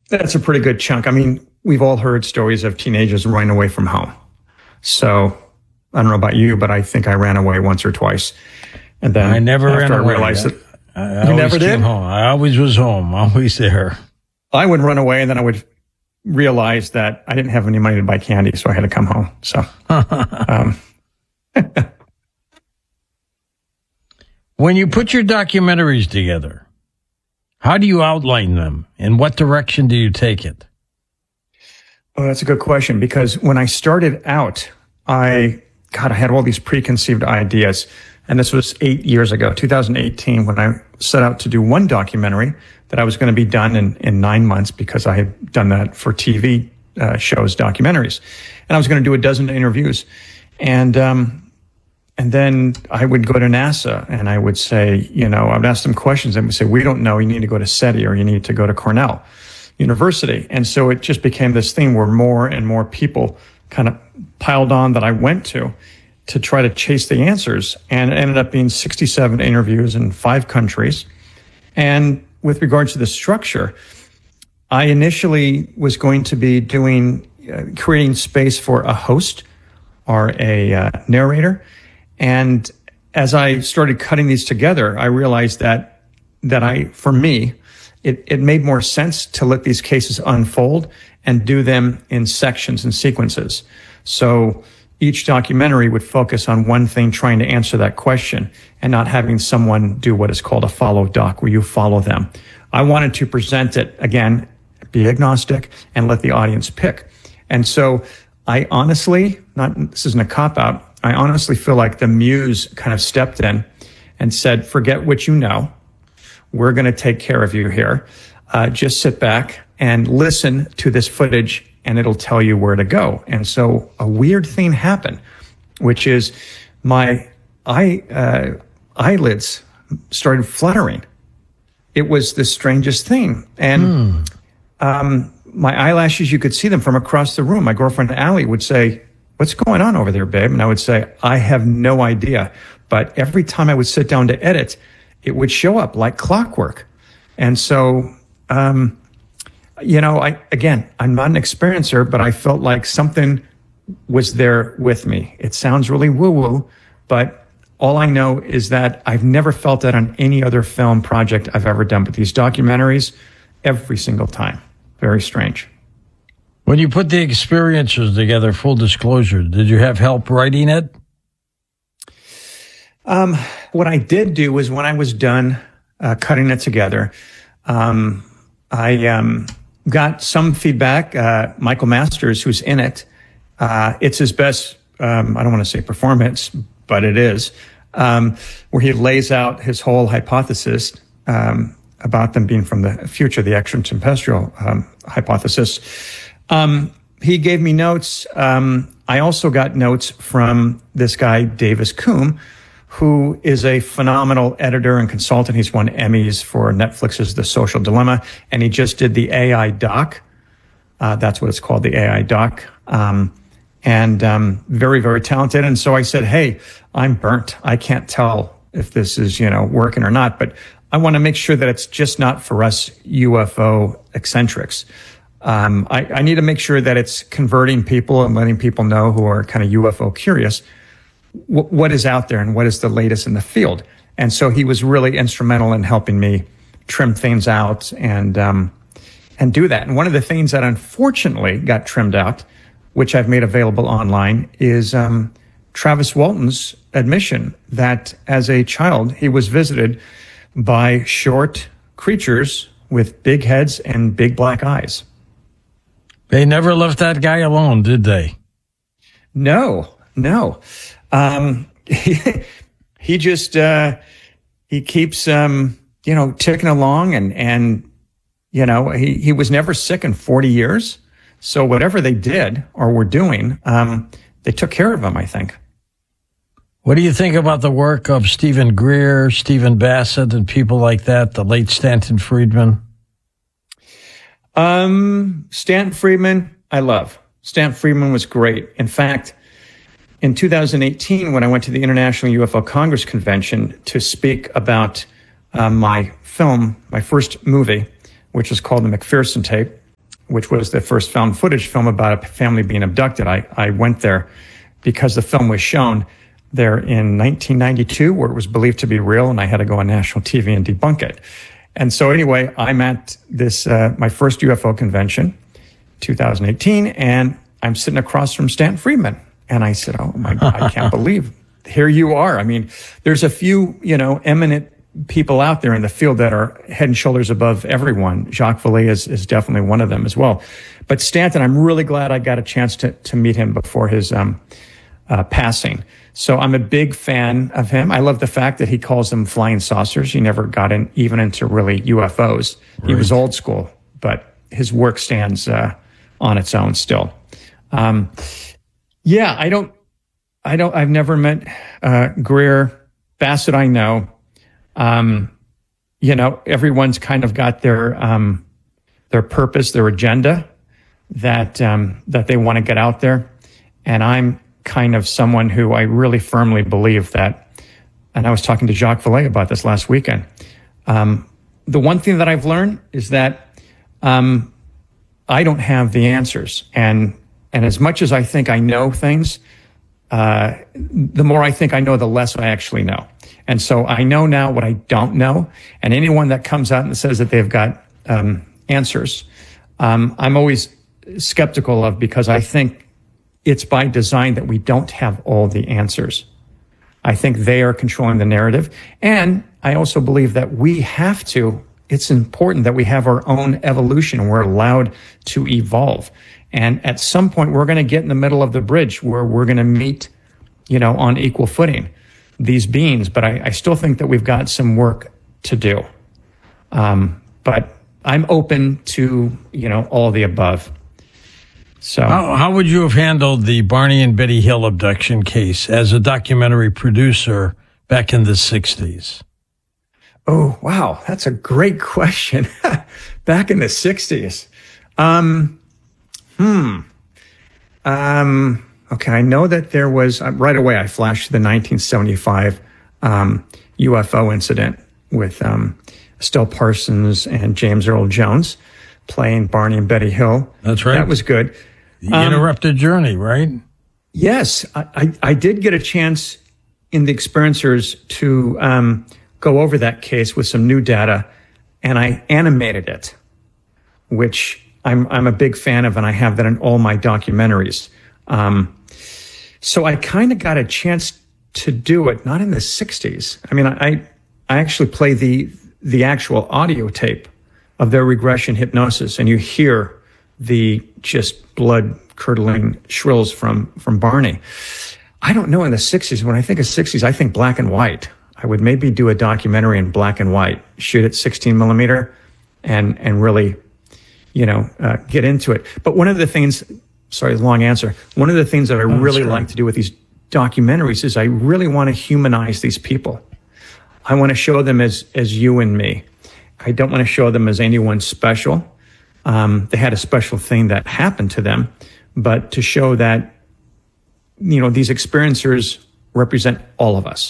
That's a pretty good chunk. I mean, we've all heard stories of teenagers running away from home. So I don't know about you, but I think I ran away once or twice. And then I never ran away. I realized that I you never did? home. I always was home, always there. I would run away, and then I would realize that I didn't have any money to buy candy, so I had to come home. So, when you put your documentaries together, how do you outline them? In what direction do you take it? Oh, that's a good question, because when I started out, I had all these preconceived ideas. And this was 8 years ago, 2018, when I set out to do one documentary that I was going to be done in 9 months, because I had done that for TV shows, documentaries. And I was going to do a dozen interviews. And then I would go to NASA and I would say, I would ask them questions and would say, we don't know, you need to go to SETI or you need to go to Cornell University. And so it just became this thing where more and more people kind of piled on that I went to try to chase the answers. And it ended up being 67 interviews in 5 countries. And with regards to the structure, I initially was going to be creating space for a host or a narrator. And as I started cutting these together, I realized that for me, it made more sense to let these cases unfold and do them in sections and sequences. So each documentary would focus on one thing, trying to answer that question, and not having someone do what is called a follow doc, where you follow them. I wanted to present it, again, be agnostic, and let the audience pick. And so I honestly, this isn't a cop-out, I honestly feel like the muse kind of stepped in and said, forget what you know. We're going to take care of you here. Just sit back and listen to this footage, and it'll tell you where to go. And so a weird thing happened, which is my eyelids started fluttering. It was the strangest thing. And my eyelashes, you could see them from across the room. My girlfriend, Allie, would say, what's going on over there, babe? And I would say, I have no idea. But every time I would sit down to edit, it would show up like clockwork. And so, I'm not an experiencer, but I felt like something was there with me. It sounds really woo-woo, but all I know is that I've never felt that on any other film project I've ever done. But these documentaries, every single time. Very strange. When you put the experiences together, full disclosure, did you have help writing it? What I did do was, when I was done cutting it together, I got some feedback. Michael Masters, who's in it, it's his best, I don't want to say performance, but it is, where he lays out his whole hypothesis about them being from the future, the extraterrestrial hypothesis. He gave me notes. I also got notes from this guy, Davis Coombe, who is a phenomenal editor and consultant. He's won Emmys for Netflix's The Social Dilemma, and he just did the AI doc. That's what it's called, the AI doc. Very, very talented. And so I said, hey, I'm burnt. I can't tell if this is, working or not, but I want to make sure that it's just not for us UFO eccentrics. I need to make sure that it's converting people and letting people know who are kind of UFO curious what is out there and what is the latest in the field. And so he was really instrumental in helping me trim things out and do that. And one of the things that unfortunately got trimmed out, which I've made available online, is Travis Walton's admission that as a child, he was visited by short creatures with big heads and big black eyes. They never left that guy alone, did they? No. He just, he keeps, ticking along and he was never sick in 40 years. So whatever they did or were doing, they took care of him, I think. What do you think about the work of Stephen Greer, Stephen Bassett, and people like that, the late Stanton Friedman? Stanton Friedman, I love. Stanton Friedman was great. In fact, in 2018, when I went to the International UFO Congress Convention to speak about my film, my first movie, which is called The McPherson Tape, which was the first found footage film about a family being abducted. I went there because the film was shown there in 1992, where it was believed to be real, and I had to go on national TV and debunk it. And so anyway, I'm at this, my first UFO convention, 2018, and I'm sitting across from Stanton Friedman. And I said, oh my God, I can't believe here you are. I mean, there's a few, eminent people out there in the field that are head and shoulders above everyone. Jacques Vallée is definitely one of them as well. But Stanton, I'm really glad I got a chance to meet him before his passing. So I'm a big fan of him. I love the fact that he calls them flying saucers. He never got even into really UFOs. Right. He was old school, but his work stands on its own still. Yeah, I've never met Greer. Bassett, I know. Everyone's kind of got their purpose, their agenda that they want to get out there. And I'm kind of someone who I really firmly believe that, and I was talking to Jacques Vallée about this last weekend. The one thing that I've learned is that I don't have the answers. And as much as I think I know things, the more I think I know, the less I actually know. And so I know now what I don't know. And anyone that comes out and says that they've got answers, I'm always skeptical of, because I think it's by design that we don't have all the answers. I think they are controlling the narrative. And I also believe that it's important that we have our own evolution and we're allowed to evolve. And at some point, we're going to get in the middle of the bridge where we're going to meet, on equal footing, these beings. But I still think that we've got some work to do. But I'm open to, all the above. So how would you have handled the Barney and Betty Hill abduction case as a documentary producer back in the 60s? Oh, wow. That's a great question. Back in the 60s. Okay. I know that there was, right away, I flashed the 1975 UFO incident with Estelle Parsons and James Earl Jones playing Barney and Betty Hill. That's right. That was good. The Interrupted Journey, right? Yes. I did get a chance in the Experiencers to go over that case with some new data, and I animated it, which I'm a big fan of, and I have that in all my documentaries. So I kind of got a chance to do it, not in the 60s. I mean, I actually play the actual audio tape of their regression hypnosis, and you hear the just blood-curdling shrills from Barney. I don't know, in the 60s, when I think of 60s, I think black and white. I would maybe do a documentary in black and white, shoot it 16 millimeter, and really, get into it. But one of the things, sorry, long answer. One of the things that I really like to do with these documentaries is I really want to humanize these people. I want to show them as you and me. I don't want to show them as anyone special. They had a special thing that happened to them, but to show that, these experiencers represent all of us.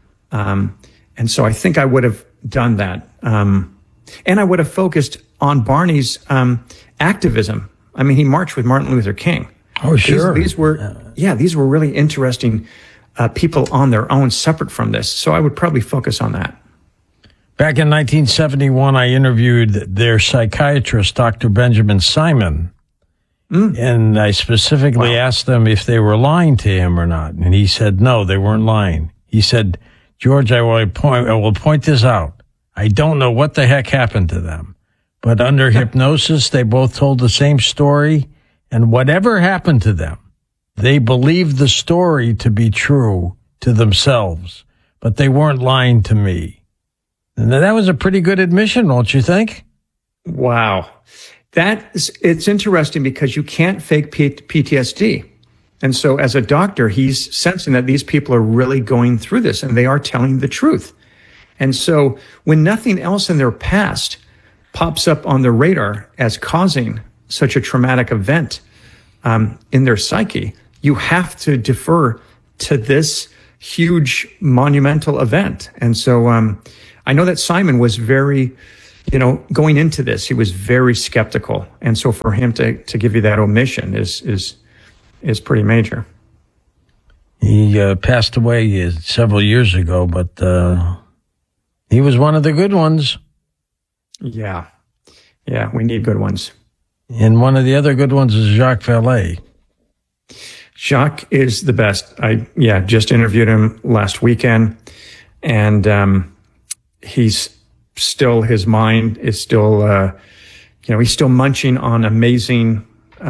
And so I think I would have done that. And I would have focused on Barney's activism. I mean, he marched with Martin Luther King. Oh, sure. These were really interesting people on their own, separate from this. So I would probably focus on that. Back in 1971, I interviewed their psychiatrist, Dr. Benjamin Simon, and I specifically asked them if they were lying to him or not. And he said, no, they weren't lying. He said, George, I will point this out. I don't know what the heck happened to them, but under hypnosis, they both told the same story, and whatever happened to them, they believed the story to be true to themselves, but they weren't lying to me. And that was a pretty good admission, don't you think? Wow. It's interesting because you can't fake PTSD. And so as a doctor, he's sensing that these people are really going through this and they are telling the truth. And so when nothing else in their past pops up on their radar as causing such a traumatic event in their psyche, you have to defer to this huge monumental event. And so I know that Simon was very going into this, he was very skeptical. And so for him to give you that omission is pretty major. He passed away several years ago, but he was one of the good ones. Yeah. Yeah, we need good ones. And one of the other good ones is Jacques Vallée. Jacques is the best. I just interviewed him last weekend, and he's still, his mind is still, he's still munching on amazing,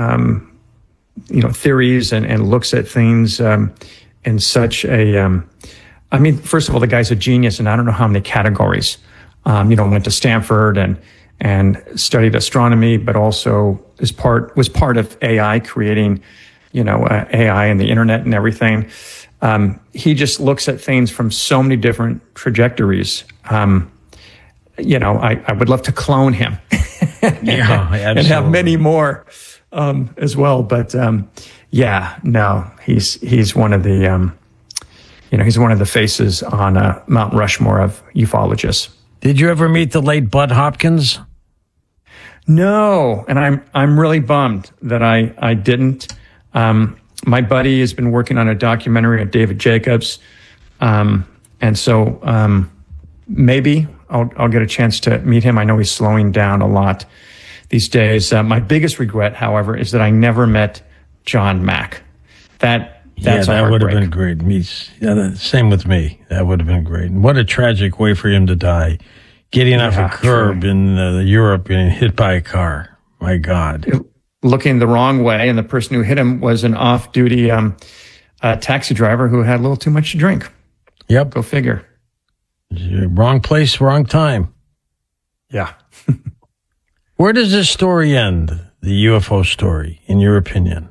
theories and looks at things in such a, first of all, the guy's a genius, and I don't know how many categories. Went to Stanford and studied astronomy, but also was part of AI, creating, AI and the internet and everything. He just looks at things from so many different trajectories. I would love to clone him Yeah, and have many more as well. But he's one of the he's one of the faces on Mount Rushmore of ufologists. Did you ever meet the late Bud Hopkins? No, and I'm really bummed that I didn't. My buddy has been working on a documentary on David Jacobs, and so maybe I'll get a chance to meet him. I know he's slowing down a lot these days. My biggest regret, however, is that I never met John Mack. That would have been great. Same with me. That would have been great. And what a tragic way for him to die. Getting off a curb in Europe and hit by a car. My God. Looking the wrong way, and the person who hit him was an off-duty taxi driver who had a little too much to drink. Yep. Go figure. Wrong place, wrong time. Yeah. Where does this story end, the UFO story, in your opinion?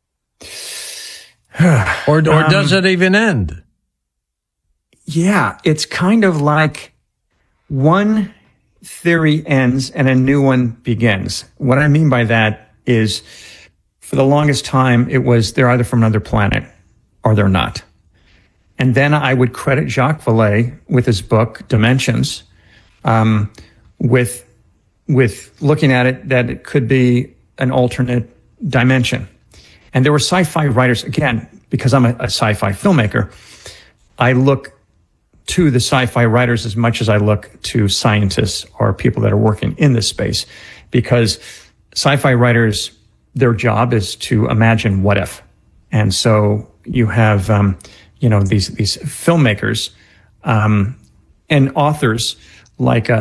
Or does it even end? Yeah, it's kind of like one theory ends and a new one begins. What I mean by that is, for the longest time, it was they're either from another planet or they're not. And then I would credit Jacques Vallée with his book, Dimensions, with looking at it that it could be an alternate dimension. And there were sci-fi writers, again, because I'm a sci-fi filmmaker, I look to the sci-fi writers as much as I look to scientists or people that are working in this space, because sci-fi writers, their job is to imagine what if. And so you have, these filmmakers, and authors like,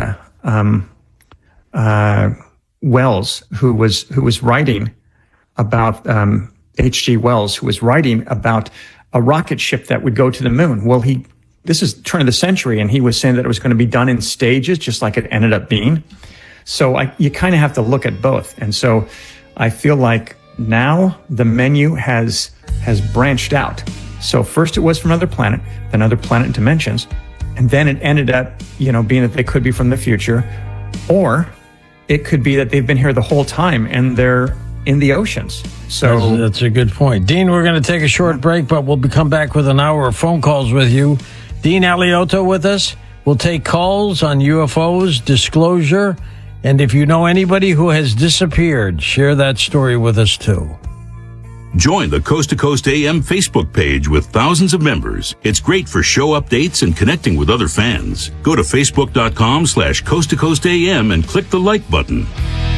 Wells, who was writing about, H.G. Wells, who was writing about a rocket ship that would go to the moon. Well, this is turn of the century, and he was saying that it was going to be done in stages, just like it ended up being. So you kind of have to look at both. And so I feel like now the menu has branched out. So first it was from another planet, then other planet dimensions, and then it ended up, being that they could be from the future, or it could be that they've been here the whole time and they're in the oceans. So that's a good point. Dean, we're going to take a short break, but we'll come back with an hour of phone calls with you. Dean Alioto with us. We'll take calls on UFOs, disclosure, and if you know anybody who has disappeared, share that story with us too. Join the Coast to Coast AM Facebook page with thousands of members. It's great for show updates and connecting with other fans. Go to facebook.com/Coast to Coast AM and click the like button.